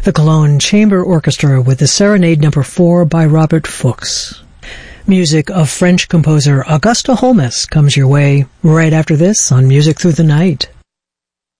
the Cologne Chamber Orchestra with the Serenade No. 4 by Robert Fuchs. Music of French composer Auguste Holmes comes your way right after this on Music Through the Night.